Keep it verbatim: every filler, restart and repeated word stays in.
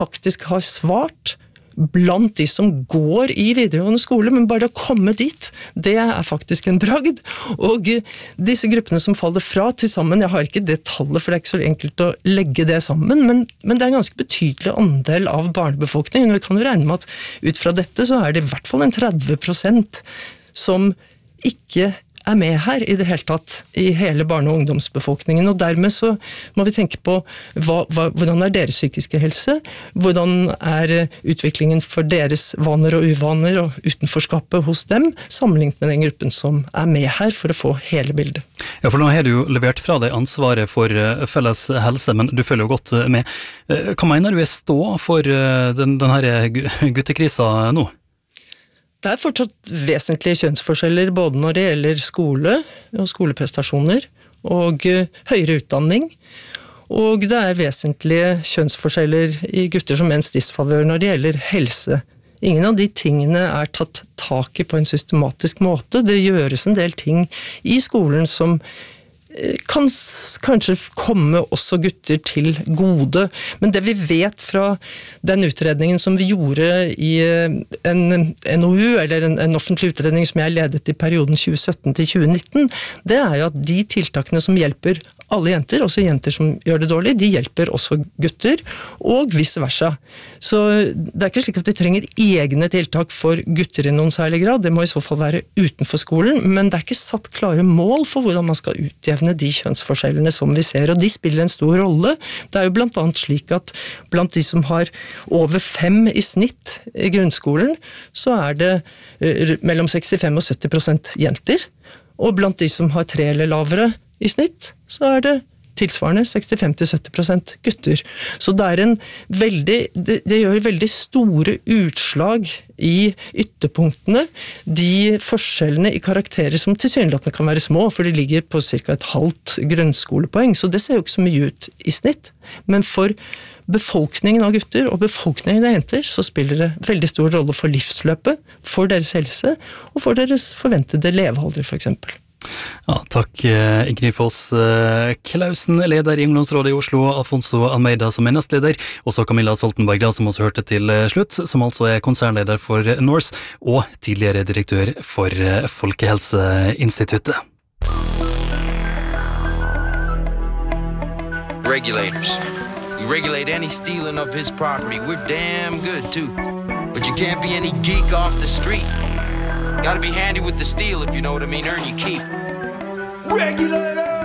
faktisk har svart blant de som går i videregående skole, men bare å komme dit, det er faktisk en bragd. Og disse gruppene som faller fra til sammen, jeg har ikke det tallet, for det er ikke så enkelt å legge det sammen, men, men det er en ganske betydelig andel av barnebefolkningen. Vi kan jo regne med at ut fra dette så er det i hvert fall en tretti prosent som ikke er med her i det hele tatt, i hele barne- og ungdomsbefolkningen, og dermed så må vi tenke på hva, hva, hvordan er deres psykiske helse, hvordan er utviklingen for deres vaner og uvaner og utenforskapet hos dem, sammenlignet med den gruppen som er med her for å få hele bildet. Ja, for nå har du jo levert fra deg ansvaret for felles helse, men du følger jo godt med. Hva mener du er stå for den, den her guttekrisa nå? Det er fortsatt vesentlige kjønnsforskjeller både når det gjelder skole og skoleprestasjoner og høyere utdanning, og det er vesentlige kjønnsforskjeller i gutter som menns disfavør når det gjelder helse. Ingen av de tingene er tatt tak i på en systematisk måte. Det gjøres en del ting i skolen som kan kanskje komme også gutter til gode, men det vi vet fra den utredningen som vi gjorde i en N O U, eller en, en offentlig utredning som jeg ledet i perioden tjue sytten til tjue nitten, det er jo at de tiltakene som hjelper alle jenter, også jenter som gjør det dårlig, de hjelper også gutter, og vice versa. Så det er ikke slik at vi trenger egne tiltak for gutter i noen særlig grad, det må i så fall være utenfor skolen, men det er ikke satt klare mål for hvordan man skal utjevne de kjønnsforskjellene som vi ser, og de spiller en stor rolle. Det er jo blant annet slik at blant de som har over fem i snitt i grunnskolen, så er det mellom sekstifem og sytti prosent jenter, og blant de som har tre eller lavere i snitt, så er det tilsvarende sekstifem til sytti prosent gutter. Så det er en veldig, det, det gjør veldig store utslag i ytterpunktene, de forskjellene i karakterer som tilsynelatende kan være små, for de ligger på cirka et halvt grunnskolepoeng, så det ser jo ikke så mye ut i snitt. Men for befolkningen av gutter og befolkningen av jenter, så spiller det veldig stor rolle for livsløpet, for deres helse, og for deres forventede levealder, for eksempel. Ja, takk Ingrid Foss Klausen, leder i Ungdomsrådet i Oslo, Alfonso Almeida som er nestleder, og så Camilla Soltenberg, som også hørte til slutt, som altså er konsernleder for Norse og tidligere direktør for Folkehelseinstituttet. Regulators. You regulate any stealing of his property, we're damn good too. But you can't be any geek off the street. Gotta be handy with the steel, if you know what I mean, earn your keep. Regulators!